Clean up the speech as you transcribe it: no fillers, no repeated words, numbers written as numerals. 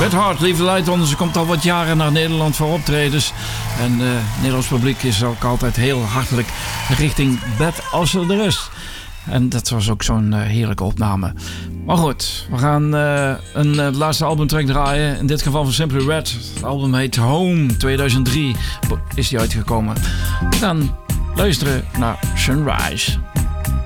Beth Hart, Lieve Light, ze komt al wat jaren naar Nederland voor optredens. En het Nederlands publiek is ook altijd heel hartelijk richting Beth als er de rest. En dat was ook zo'n heerlijke opname. Maar goed, we gaan een laatste albumtrack draaien. In dit geval van Simply Red. Het album heet Home. 2003 is die uitgekomen. We gaan luisteren naar Sunrise.